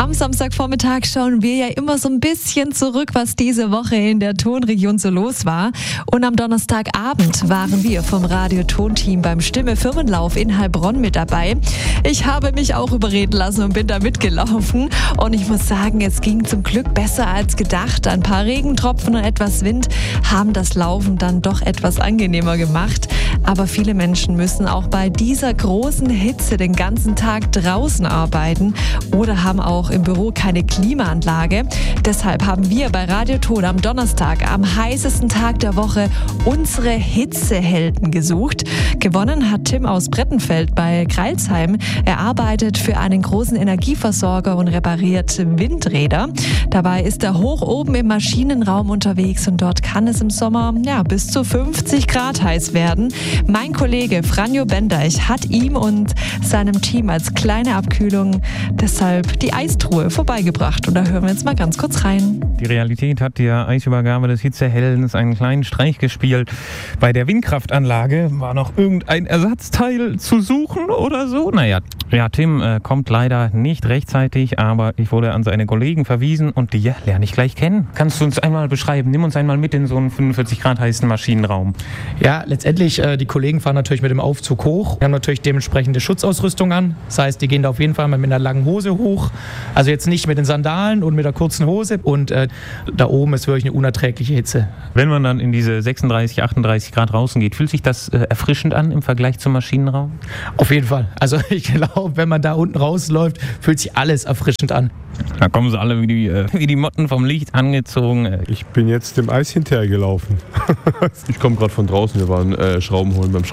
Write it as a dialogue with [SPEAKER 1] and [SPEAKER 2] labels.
[SPEAKER 1] Am Samstagvormittag schauen wir ja immer so ein bisschen zurück, was diese Woche in der Tonregion so los war. Und am Donnerstagabend waren wir vom Radio-Ton-Team beim Stimme-Firmenlauf in Heilbronn mit dabei. Ich habe mich auch überreden lassen und bin da mitgelaufen. Und ich muss sagen, es ging zum Glück besser als gedacht. Ein paar Regentropfen und etwas Wind haben das Laufen dann doch etwas angenehmer gemacht. Aber viele Menschen müssen auch bei dieser großen Hitze den ganzen Tag draußen arbeiten oder haben auch im Büro keine Klimaanlage. Deshalb haben wir bei Radio Ton am Donnerstag, am heißesten Tag der Woche, unsere Hitzehelden gesucht. Gewonnen hat Tim aus Brettenfeld bei Kreilsheim. Er arbeitet für einen großen Energieversorger und repariert Windräder. Dabei ist er hoch oben im Maschinenraum unterwegs und dort kann es im Sommer bis zu 50 Grad heiß werden. Mein Kollege Franjo Bendeich hat ihm und seinem Team als kleine Abkühlung deshalb die Eistruhe vorbeigebracht. Und da hören wir jetzt mal ganz kurz rein.
[SPEAKER 2] Die Realität hat der Eisübergabe des Hitzeheldens einen kleinen Streich gespielt. Bei der Windkraftanlage war noch irgendein Ersatzteil zu suchen oder so. Tim kommt leider nicht rechtzeitig, aber ich wurde an seine Kollegen verwiesen und die lerne ich gleich kennen. Kannst du uns einmal beschreiben? Nimm uns einmal mit in so einen 45 Grad heißen Maschinenraum.
[SPEAKER 3] Ja, letztendlich, die Kollegen fahren natürlich mit dem Aufzug hoch. Wir haben natürlich dementsprechende Schutzausrüstung an. Das heißt, die gehen da auf jeden Fall mal mit einer langen Hose hoch. Also jetzt nicht mit den Sandalen und mit der kurzen Hose. Und da oben ist wirklich eine unerträgliche Hitze.
[SPEAKER 2] Wenn man dann in diese 36, 38 Grad draußen geht, fühlt sich das erfrischend an im Vergleich zum Maschinenraum?
[SPEAKER 3] Auf jeden Fall. Also ich glaube, wenn man da unten rausläuft, fühlt sich alles erfrischend an.
[SPEAKER 2] Da kommen sie alle wie die Motten vom Licht angezogen.
[SPEAKER 4] Ich bin jetzt dem Eis hinterhergelaufen. Ich komme gerade von draußen, wir waren Schrauben holen beim